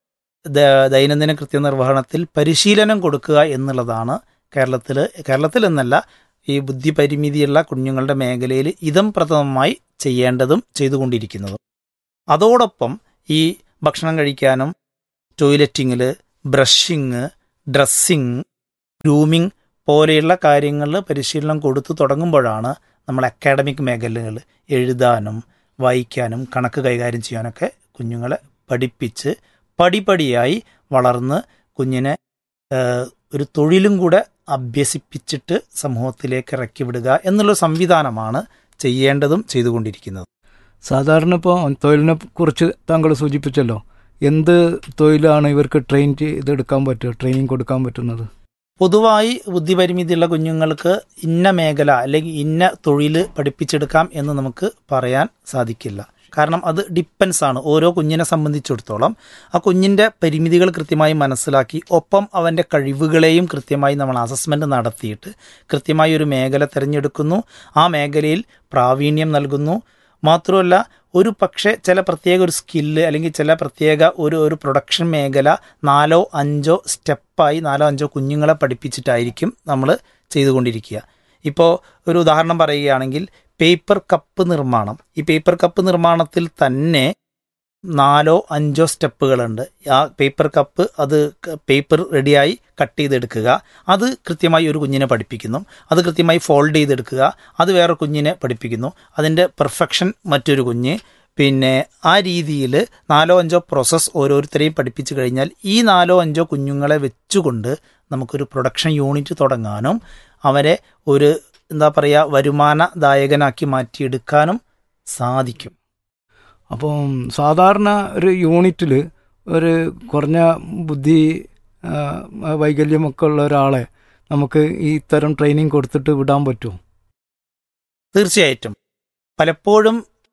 ദൈനംദിന കൃത്യനിർവഹണത്തിൽ പരിശീലനം കൊടുക്കുക എന്നുള്ളതാണ് കേരളത്തിൽ കേരളത്തിൽ എന്നല്ല ഈ ബുദ്ധിപരിമിതിയുള്ള കുഞ്ഞുങ്ങളുടെ മേഖലയിൽ ഇതം പ്രഥമമായി ചെയ്യേണ്ടതും ചെയ്തുകൊണ്ടിരിക്കുന്നതും. അതോടൊപ്പം ഈ ഭക്ഷണം കഴിക്കാനും ടോയ്ലറ്റിങ്ങിൽ ബ്രഷിങ്, ഡ്രസ്സിങ്, ഗ്രൂമിങ് പോലെയുള്ള കാര്യങ്ങളിൽ പരിശീലനം കൊടുത്തു തുടങ്ങുമ്പോഴാണ് നമ്മൾ അക്കാഡമിക് മേഖലകൾ എഴുതാനും വായിക്കാനും കണക്ക് കൈകാര്യം ചെയ്യാനൊക്കെ കുഞ്ഞുങ്ങളെ പഠിപ്പിച്ച് പടിപടിയായി വളർന്ന് കുഞ്ഞിനെ ഒരു തൊഴിലും കൂടെ അഭ്യസിപ്പിച്ചിട്ട് സമൂഹത്തിലേക്ക് ഇറക്കി വിടുക എന്നുള്ള സംവിധാനമാണ് ചെയ്യേണ്ടതും ചെയ്തുകൊണ്ടിരിക്കുന്നത്. സാധാരണ ഇപ്പോൾ തൊഴിലിനെ കുറിച്ച് താങ്കൾ സൂചിപ്പിച്ചല്ലോ. എന്ത് തൊഴിലാണ് ഇവർക്ക് ട്രെയിൻ ചെയ്തെടുക്കാൻ പറ്റുക, ട്രെയിനിങ് കൊടുക്കാൻ പറ്റുന്നത്? പൊതുവായി ബുദ്ധിപരിമിതിയുള്ള കുഞ്ഞുങ്ങൾക്ക് ഇന്ന മേഖല അല്ലെങ്കിൽ ഇന്ന തൊഴിൽ പഠിപ്പിച്ചെടുക്കാം എന്ന് നമുക്ക് പറയാൻ സാധിക്കില്ല. കാരണം അത് ഡിപ്പെൻസ് ആണ് ഓരോ കുഞ്ഞിനെ സംബന്ധിച്ചിടത്തോളം. ആ കുഞ്ഞിൻ്റെ പരിമിതികൾ കൃത്യമായി മനസ്സിലാക്കി ഒപ്പം അവൻ്റെ കഴിവുകളെയും കൃത്യമായി നമ്മൾ അസസ്മെൻറ്റ് നടത്തിയിട്ട് കൃത്യമായി ഒരു മേഖല തിരഞ്ഞെടുക്കുന്നു, ആ മേഖലയിൽ പ്രാവീണ്യം നൽകുന്നു. മാത്രമല്ല ഒരു പക്ഷേ ചില പ്രത്യേക ഒരു സ്കില്ല് അല്ലെങ്കിൽ ചില പ്രത്യേക ഒരു ഒരു പ്രൊഡക്ഷൻ മേഖല നാലോ അഞ്ചോ സ്റ്റെപ്പായി നാലോ അഞ്ചോ കുഞ്ഞുങ്ങളെ പഠിപ്പിച്ചിട്ടായിരിക്കും നമ്മൾ ചെയ്തുകൊണ്ടിരിക്കുക. ഇപ്പോൾ ഒരു ഉദാഹരണം പറയുകയാണെങ്കിൽ പേപ്പർ കപ്പ് നിർമ്മാണം. ഈ പേപ്പർ കപ്പ് നിർമ്മാണത്തിൽ തന്നെ നാലോ അഞ്ചോ സ്റ്റെപ്പുകളുണ്ട്. ആ പേപ്പർ കപ്പ് അത് പേപ്പർ റെഡിയായി കട്ട് ചെയ്തെടുക്കുക, അത് കൃത്യമായി ഒരു കുഞ്ഞിനെ പഠിപ്പിക്കുന്നു. അത് കൃത്യമായി ഫോൾഡ് ചെയ്തെടുക്കുക, അത് വേറെ കുഞ്ഞിനെ പഠിപ്പിക്കുന്നു. അതിൻ്റെ പെർഫെക്ഷൻ മറ്റൊരു കുഞ്ഞ്. പിന്നെ ആ രീതിയിൽ നാലോ അഞ്ചോ പ്രോസസ്സ് ഓരോരുത്തരെയും പഠിപ്പിച്ചു കഴിഞ്ഞാൽ ഈ നാലോ അഞ്ചോ കുഞ്ഞുങ്ങളെ വെച്ചുകൊണ്ട് നമുക്കൊരു പ്രൊഡക്ഷൻ യൂണിറ്റ് തുടങ്ങാനും അവരെ ഒരു എന്താ പറയുക വരുമാനദായകനാക്കി മാറ്റിയെടുക്കാനും സാധിക്കും. അപ്പം സാധാരണ ഒരു യൂണിറ്റിൽ ഒരു കുറഞ്ഞ ബുദ്ധി വൈകല്യമൊക്കെ ഉള്ള ഒരാളെ നമുക്ക് ഈ ഇത്തരം ട്രെയിനിങ് കൊടുത്തിട്ട് വിടാൻ പറ്റുമോ? തീർച്ചയായിട്ടും. പലപ്പോഴും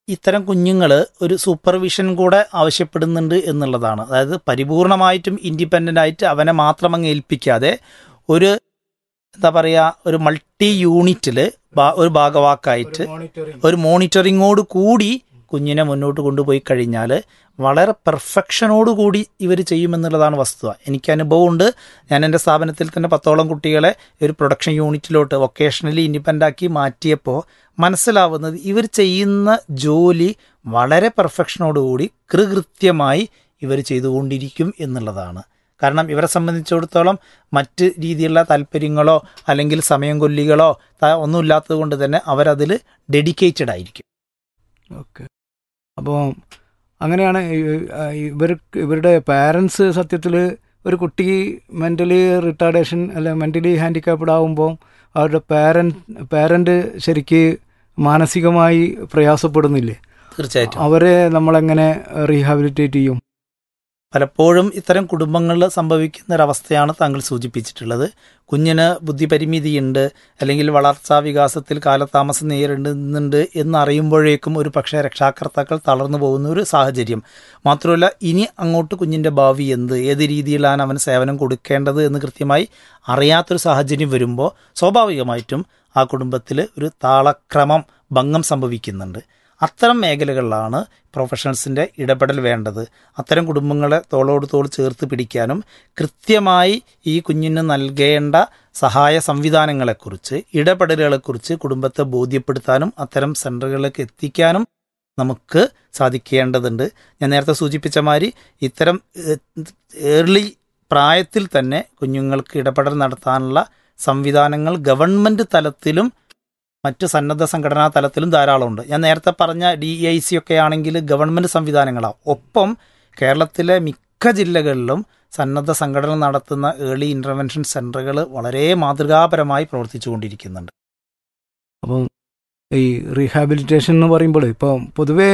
ഇത്തരം കുഞ്ഞുങ്ങൾ ഒരു സൂപ്പർവിഷൻ കൂടെ ആവശ്യപ്പെടുന്നുണ്ട് എന്നുള്ളതാണ്. അതായത് പരിപൂർണമായിട്ടും ഇൻഡിപെൻഡൻ്റ് ആയിട്ട് അവനെ മാത്രം അങ്ങ് ഏൽപ്പിക്കാതെ ഒരു എന്താ പറയുക ഒരു മൾട്ടി യൂണിറ്റിൽ ഒരു ഭാഗവാക്കായിട്ട് ഒരു മോണിറ്ററിങ്ങോട് കൂടി കുഞ്ഞിനെ മുന്നോട്ട് കൊണ്ടുപോയി കഴിഞ്ഞാൽ വളരെ പെർഫെക്ഷനോട് കൂടി ഇവർ ചെയ്യുമെന്നുള്ളതാണ് വസ്തുത. എനിക്ക് അനുഭവമുണ്ട്. ഞാൻ എൻ്റെ സ്ഥാപനത്തിൽ തന്നെ പത്തോളം കുട്ടികളെ ഒരു പ്രൊഡക്ഷൻ യൂണിറ്റിലോട്ട് വൊക്കേഷണലി ഇൻഡിപെൻഡൻ്റ് ആക്കി മാറ്റിയപ്പോൾ മനസ്സിലാവുന്നത് ഇവർ ചെയ്യുന്ന ജോലി വളരെ പെർഫെക്ഷനോടുകൂടി കൃകൃത്യമായി ഇവർ ചെയ്തുകൊണ്ടിരിക്കും എന്നുള്ളതാണ്. കാരണം ഇവരെ സംബന്ധിച്ചിടത്തോളം മറ്റ് രീതിയിലുള്ള താല്പര്യങ്ങളോ അല്ലെങ്കിൽ സമയം കൊല്ലികളോ ഒന്നുമില്ലാത്തത് കൊണ്ട് തന്നെ അവരതിൽ ഡെഡിക്കേറ്റഡ് ആയിരിക്കും. ഓക്കെ. അപ്പോൾ അങ്ങനെയാണ് ഇവർ ഇവരുടെ പാരൻസ് സത്യത്തിൽ ഒരു കുട്ടി മെൻ്റലി റിട്ടാർഡേഷൻ അല്ലെ മെൻ്റലി ഹാൻഡിക്കാപ്ഡ് ആകുമ്പോൾ അവരുടെ പാരൻറ്റ് പാരൻ്റ് ശരിക്ക് മാനസികമായി പ്രയാസപ്പെടുന്നില്ലേ? തീർച്ചയായിട്ടും. അവരെ നമ്മളെങ്ങനെ റീഹാബിലിറ്റേറ്റ് ചെയ്യും? പലപ്പോഴും ഇത്തരം കുടുംബങ്ങളിൽ സംഭവിക്കുന്ന ഒരവസ്ഥയാണ് താങ്കൾ സൂചിപ്പിച്ചിട്ടുള്ളത്. കുഞ്ഞിന് ബുദ്ധിപരിമിതിയുണ്ട് അല്ലെങ്കിൽ വളർച്ചാ വികാസത്തിൽ കാലതാമസം നേരിടുന്നുണ്ട് എന്നറിയുമ്പോഴേക്കും ഒരു പക്ഷേ രക്ഷാകർത്താക്കൾ തളർന്നു പോകുന്ന ഒരു സാഹചര്യം. മാത്രമല്ല ഇനി അങ്ങോട്ട് കുഞ്ഞിൻ്റെ ഭാവി എന്ത്, ഏത് രീതിയിലാണ് അവന് സേവനം കൊടുക്കേണ്ടത് എന്ന് കൃത്യമായി അറിയാത്തൊരു സാഹചര്യം വരുമ്പോൾ സ്വാഭാവികമായിട്ടും ആ കുടുംബത്തിൽ ഒരു താളക്രമം ഭംഗം സംഭവിക്കുന്നുണ്ട്. അത്തരം മേഖലകളിലാണ് പ്രൊഫഷണൽസിൻ്റെ ഇടപെടൽ വേണ്ടത്. അത്തരം കുടുംബങ്ങളെ തോളോട് തോൾ ചേർത്ത് പിടിക്കാനും കൃത്യമായി ഈ കുഞ്ഞിന് നൽകേണ്ട സഹായ സംവിധാനങ്ങളെക്കുറിച്ച് ഇടപെടലുകളെക്കുറിച്ച് കുടുംബത്തെ ബോധ്യപ്പെടുത്താനും അത്തരം സെൻ്ററുകളിലേക്ക് എത്തിക്കാനും നമുക്ക് സാധിക്കേണ്ടതുണ്ട്. ഞാൻ നേരത്തെ സൂചിപ്പിച്ച മാതിരി ഇത്തരം ഏർലി പ്രായത്തിൽ തന്നെ കുഞ്ഞുങ്ങൾക്ക് ഇടപെടൽ നടത്താനുള്ള സംവിധാനങ്ങൾ ഗവൺമെൻറ് തലത്തിലും മറ്റ് സന്നദ്ധ സംഘടനാ തലത്തിലും ധാരാളമുണ്ട്. ഞാൻ നേരത്തെ പറഞ്ഞ ഡി ഇ ഐ സി ഒക്കെ ആണെങ്കിൽ ഗവൺമെൻറ് സംവിധാനങ്ങളാണ്. ഒപ്പം കേരളത്തിലെ മിക്ക ജില്ലകളിലും സന്നദ്ധ സംഘടന നടത്തുന്ന ഏർലി ഇൻ്റർവെൻഷൻ സെൻ്ററുകൾ വളരെ മാതൃകാപരമായി പ്രവർത്തിച്ചു കൊണ്ടിരിക്കുന്നുണ്ട്. അപ്പം ഈ റീഹാബിലിറ്റേഷൻ എന്ന് പറയുമ്പോൾ ഇപ്പോൾ പൊതുവേ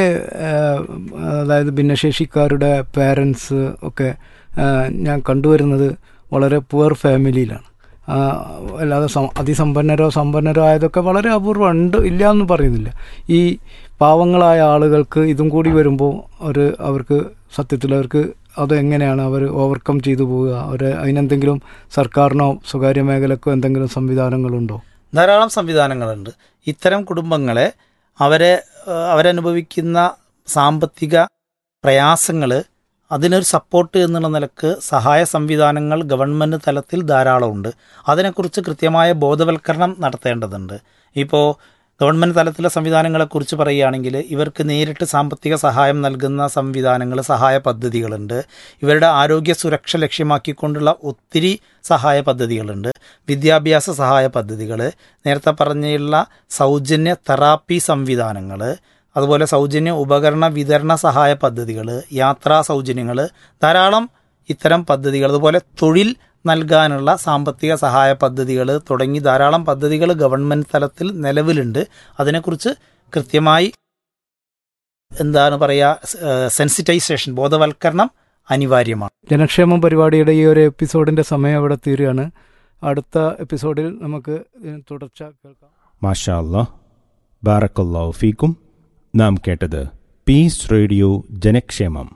അതായത് ഭിന്നശേഷിക്കാരുടെ പാരൻസ് ഒക്കെ ഞാൻ കണ്ടുവരുന്നത് വളരെ പുവർ ഫാമിലിയിലാണ്. അല്ലാതെ അതിസമ്പന്നരോ സമ്പന്നരോ ആയതൊക്കെ വളരെ അപൂർവം ഉണ്ട്, ഇല്ല എന്ന് പറയുന്നില്ല. ഈ പാവങ്ങളായ ആളുകൾക്ക് ഇതും കൂടി വരുമ്പോൾ ഒരു അവർക്ക് സത്യത്തിൽ അവർക്ക് അതെങ്ങനെയാണ് അവർ ഓവർകം ചെയ്തു പോവുക? അവർ അതിനെന്തെങ്കിലും സർക്കാരിനോ സ്വകാര്യ മേഖലക്കോ എന്തെങ്കിലും സംവിധാനങ്ങളുണ്ടോ? ധാരാളം സംവിധാനങ്ങളുണ്ട്. ഇത്തരം കുടുംബങ്ങളെ അവരെ അവരനുഭവിക്കുന്ന സാമ്പത്തിക പ്രയാസങ്ങൾ അതിനൊരു സപ്പോർട്ട് എന്നുള്ള നിലക്ക് സഹായ സംവിധാനങ്ങൾ ഗവൺമെൻറ് തലത്തിൽ ധാരാളമുണ്ട്. അതിനെക്കുറിച്ച് കൃത്യമായ ബോധവൽക്കരണം നടത്തേണ്ടതുണ്ട്. ഇപ്പോൾ ഗവൺമെൻറ് തലത്തിലെ സംവിധാനങ്ങളെക്കുറിച്ച് പറയുകയാണെങ്കിൽ ഇവർക്ക് നേരിട്ട് സാമ്പത്തിക സഹായം നൽകുന്ന സംവിധാനങ്ങൾ, സഹായ പദ്ധതികളുണ്ട്. ഇവരുടെ ആരോഗ്യ സുരക്ഷ ലക്ഷ്യമാക്കിക്കൊണ്ടുള്ള ഒത്തിരി സഹായ പദ്ധതികളുണ്ട്. വിദ്യാഭ്യാസ സഹായ പദ്ധതികൾ, നേരത്തെ പറഞ്ഞുള്ള സൗജന്യ തെറാപ്പി സംവിധാനങ്ങൾ, അതുപോലെ സൗജന്യ ഉപകരണ വിതരണ സഹായ പദ്ധതികൾ, യാത്രാ സൗജന്യങ്ങൾ, ധാരാളം ഇത്തരം പദ്ധതികൾ, അതുപോലെ തൊഴിൽ നൽകാനുള്ള സാമ്പത്തിക സഹായ പദ്ധതികൾ തുടങ്ങി ധാരാളം പദ്ധതികൾ ഗവൺമെൻറ് തലത്തിൽ നിലവിലുണ്ട്. അതിനെക്കുറിച്ച് കൃത്യമായി എന്താണ് പറയുക സെൻസിറ്റൈസേഷൻ, ബോധവൽക്കരണം അനിവാര്യമാണ്. ജനക്ഷേമം പരിപാടിയുടെ ഈ ഒരു എപ്പിസോഡിൻ്റെ സമയം അവിടെ തീരുകയാണ്. അടുത്ത എപ്പിസോഡിൽ നമുക്ക് തുടർച്ച കേൾക്കാം. മാഷാ അല്ലാഹ്, ബാറക്കല്ലാഹു ഫീക്കും. നാം കേട്ടത് പീസ് റേഡിയോ ജനക്ഷേമം.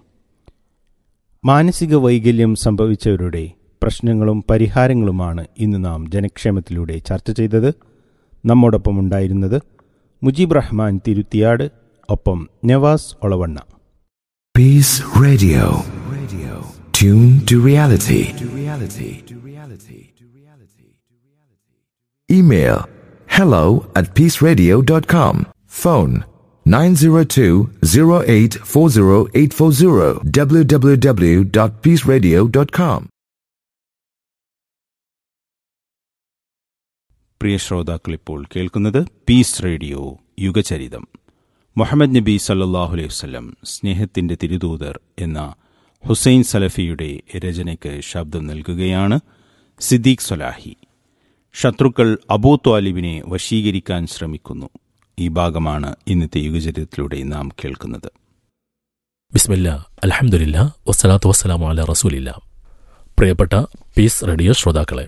മാനസിക വൈകല്യം സംഭവിച്ചവരുടെ പ്രശ്നങ്ങളും പരിഹാരങ്ങളുമാണ് ഇന്ന് നാം ജനക്ഷേമത്തിലൂടെ ചർച്ച ചെയ്തത്. നമ്മോടൊപ്പം ഉണ്ടായിരുന്നത് മുജീബ് റഹ്മാൻ തിരുത്തിയാട്, ഒപ്പം Nawaz Olavanna. Peace Radio. Tune to reality. Email hello at peaceradio dot com. Phone nine zero two zero eight four zero eight four zero. w w w dot peace radio dot com. പ്രിയ ശ്രോതാക്കൾ, ഇപ്പോൾ കേൾക്കുന്നത് പീസ് റേഡിയോ യുഗചരിതം. മുഹമ്മദ് നബി സല്ലല്ലാഹു അലൈഹി വസല്ലം, സ്നേഹത്തിൻ്റെ തിരുദൂതർ എന്ന ഹുസൈൻ സലഫിയുടെ രചനയ്ക്ക് ശബ്ദം നൽകുകയാണ് സിദ്ദീഖ് സ്വലാഹി. ശത്രുക്കൾ അബൂ ത്വാലിബിനെ വശീകരിക്കാൻ ശ്രമിക്കുന്നു. ഈ ഭാഗമാണ് ഇന്നത്തെ യുഗചരിതത്തിലൂടെ നാം കേൾക്കുന്നത്. ബിസ്മില്ലാ, അൽഹംദുലില്ലാ, വസ്സലാത്തു വസ്സലാമു അലാ റസൂലില്ലാ. പ്രിയപ്പെട്ട പീസ് റേഡിയോ ശ്രോതാക്കളെ,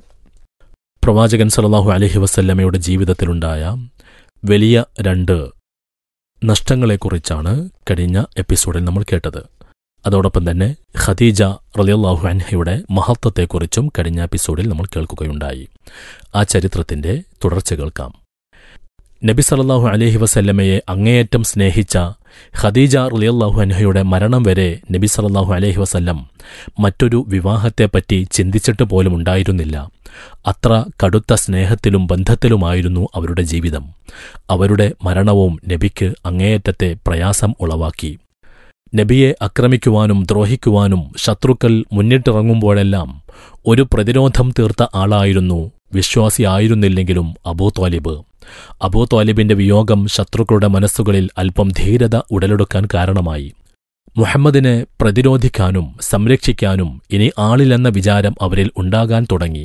പ്രവാചകൻ സല്ലല്ലാഹു അലൈഹി വസല്ലമയുടെ ജീവിതത്തിലുണ്ടായ വലിയ രണ്ട് നഷ്ടങ്ങളെക്കുറിച്ചാണ് കഴിഞ്ഞ എപ്പിസോഡിൽ നമ്മൾ കേട്ടത്. അതോടൊപ്പം തന്നെ ഖദീജ റളിയല്ലാഹു അൻഹയുടെ മഹത്വത്തെക്കുറിച്ചും കഴിഞ്ഞ എപ്പിസോഡിൽ നമ്മൾ കേൾക്കുകയുണ്ടായി. ആ ചരിത്രത്തിന്റെ തുടർച്ച കേൾക്കാം. നബി സല്ലല്ലാഹു അലൈഹി വസല്ലമയെ അങ്ങേയറ്റം സ്നേഹിച്ച ഖദീജ റളിയല്ലാഹു അൻഹയുടെ മരണം വരെ നബി സല്ലല്ലാഹു അലൈഹി വസല്ലം മറ്റൊരു വിവാഹത്തെപ്പറ്റി ചിന്തിച്ചിട്ട് പോലും ഉണ്ടായിരുന്നില്ല. അത്ര കടുത്ത സ്നേഹത്തിലും ബന്ധത്തിലുമായിരുന്നു അവരുടെ ജീവിതം. അവരുടെ മരണവും നബിക്ക് അങ്ങേയറ്റത്തെ പ്രയാസം ഉളവാക്കി. നബിയെ ആക്രമിക്കുവാനും ദ്രോഹിക്കുവാനും ശത്രുക്കൾ മുന്നിട്ടിറങ്ങുമ്പോഴെല്ലാം ഒരു പ്രതിരോധം തീർത്ത ആളായിരുന്നു, വിശ്വാസിയായിരുന്നില്ലെങ്കിലും, അബൂ ത്വാലിബ്. അബൂ ത്വാലിബിന്റെ വിയോഗം ശത്രുക്കളുടെ മനസ്സുകളിൽ അല്പം ധീരത ഉടലെടുക്കാൻ കാരണമായി. മുഹമ്മദിനെ പ്രതിരോധിക്കാനും സംരക്ഷിക്കാനും ഇനി ആളില്ലെന്ന വിചാരം അവരിൽ ഉണ്ടാകാൻ തുടങ്ങി.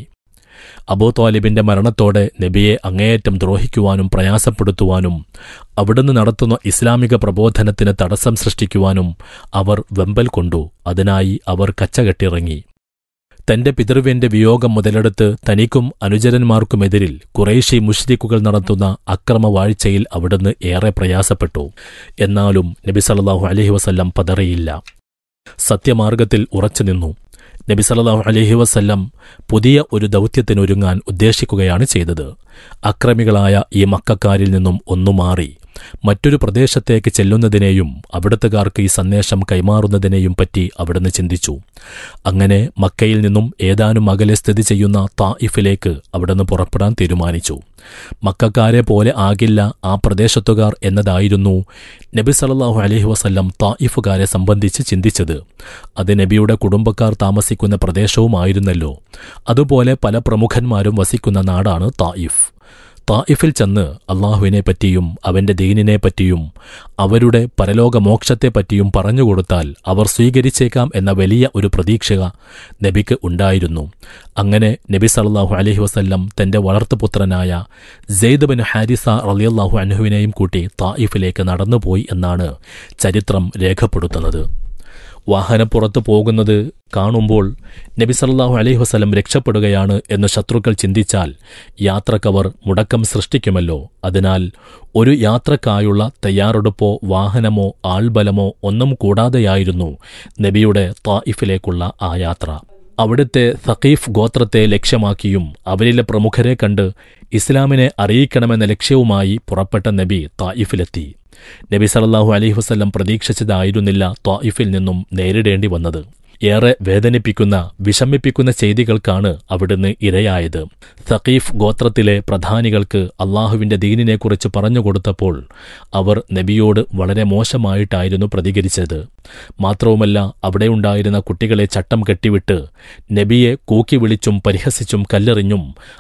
അബൂ ത്വാലിബിന്റെ മരണത്തോടെ നബിയെ അങ്ങേയറ്റം ദ്രോഹിക്കുവാനും പ്രയാസപ്പെടുത്തുവാനും അവിടുന്ന് നടത്തുന്ന ഇസ്ലാമിക പ്രബോധനത്തിന് തടസ്സം സൃഷ്ടിക്കുവാനും അവർ വെമ്പൽ കൊണ്ടു. അതിനായി അവർ കച്ചകെട്ടിറങ്ങി. തന്റെ പിതൃവ്യന്റെ വിയോഗം മുതലെടുത്ത് തനിക്കും അനുചരന്മാർക്കുമെതിരിൽ ഖുറൈശി മുശ്രിക്കുകൾ നടത്തുന്ന അക്രമവാഴ്ചയിൽ അവിടുന്ന് ഏറെ പ്രയാസപ്പെട്ടു. എന്നാലും നബി സല്ലല്ലാഹു അലൈഹി വസല്ലം പതറിയില്ല. സത്യമാർഗത്തിൽ ഉറച്ചുനിന്നു. നബി സല്ലല്ലാഹു അലൈഹി വസല്ലം പുതിയ ഒരു ദൗത്യത്തിനൊരുങ്ങാൻ ഉദ്ദേശിക്കുകയാണ് ചെയ്തത്. അക്രമികളായ ഈ മക്കക്കാരിൽ നിന്നും ഒന്നു മാറി മറ്റൊരു പ്രദേശത്തേക്ക് ചെല്ലുന്നതിനെയും അവിടുത്തുകാർക്ക് ഈ സന്ദേശം കൈമാറുന്നതിനെയും പറ്റി അവിടുന്ന് ചിന്തിച്ചു. അങ്ങനെ മക്കയിൽ നിന്നും ഏതാനും അകലെ സ്ഥിതി ചെയ്യുന്ന തായിഫിലേക്ക് അവിടുന്ന് പുറപ്പെടാൻ തീരുമാനിച്ചു. മക്കക്കാരെ പോലെ ആകില്ല ആ പ്രദേശത്തുകാർ എന്നതായിരുന്നു നബി സല്ലല്ലാഹു അലൈഹി വസല്ലം തായിഫുകാരെ സംബന്ധിച്ച് ചിന്തിച്ചത്. അത് നബിയുടെ കുടുംബക്കാർ താമസിക്കുന്ന പ്രദേശവുമായിരുന്നല്ലോ. അതുപോലെ പല പ്രമുഖന്മാരും വസിക്കുന്ന നാടാണ് തായിഫ്. തായിഫിൽ ചെന്ന് അള്ളാഹുവിനെപ്പറ്റിയും അവന്റെ ദീനിനെപ്പറ്റിയും അവരുടെ പരലോകമോക്ഷത്തെപ്പറ്റിയും പറഞ്ഞുകൊടുത്താൽ അവർ സ്വീകരിച്ചേക്കാം എന്ന വലിയ ഒരു പ്രതീക്ഷ നബിക്ക് ഉണ്ടായിരുന്നു. അങ്ങനെ നബി സല്ലല്ലാഹു അലൈഹി വസല്ലം തന്റെ വളർത്തുപുത്രനായ സെയ്ദ് ബിൻ ഹാരിസ റളിയല്ലാഹു അൻഹുവിനെയും കൂട്ടി തായിഫിലേക്ക് നടന്നുപോയി എന്നാണ് ചരിത്രം രേഖപ്പെടുത്തുന്നത്. വാഹനപ്പുറത്ത് പോകുന്നത് കാണുമ്പോൾ നബി സല്ലല്ലാഹു അലൈഹി വസല്ലം രക്ഷപ്പെടുകയാണ് എന്ന് ശത്രുക്കൾ ചിന്തിച്ചാൽ യാത്രക്കവർ മുടക്കം സൃഷ്ടിക്കുമല്ലോ. അതിനാൽ ഒരു യാത്രക്കായുള്ള തയ്യാറെടുപ്പോ വാഹനമോ ആൾബലമോ ഒന്നും കൂടാതെയായിരുന്നു നബിയുടെ തായിഫിലേക്കുള്ള ആ യാത്ര. അവിടുത്തെ സഖീഫ് ഗോത്രത്തെ ലക്ഷ്യമാക്കിയും അവരിലെ പ്രമുഖരെ കണ്ട് ഇസ്ലാമിനെ അറിയിക്കണമെന്ന ലക്ഷ്യവുമായി പുറപ്പെട്ട നബി തായിഫിലെത്തി. നബി സല്ലല്ലാഹു അലൈഹി വസല്ലം പ്രതീക്ഷിച്ചതായിരുന്നില്ല ത്വായിഫിൽ നിന്നും നേരിടേണ്ടി വന്നത്. ഏറെ വേദനിപ്പിക്കുന്ന വിഷമിപ്പിക്കുന്ന ചെയ്തികൾക്കാണ് അവിടുന്ന് ഇരയായത്. സഖീഫ് ഗോത്രത്തിലെ പ്രധാനികൾക്ക് അള്ളാഹുവിന്റെ ദീനിനെക്കുറിച്ച് പറഞ്ഞുകൊടുത്തപ്പോൾ അവർ നബിയോട് വളരെ മോശമായിട്ടായിരുന്നു പ്രതികരിച്ചത്. മാത്രവുമല്ല, അവിടെയുണ്ടായിരുന്ന കുട്ടികളെ ചട്ടം കെട്ടിവിട്ട് നബിയെ കൂക്കി വിളിച്ചും പരിഹസിച്ചും കല്ലെറിഞ്ഞും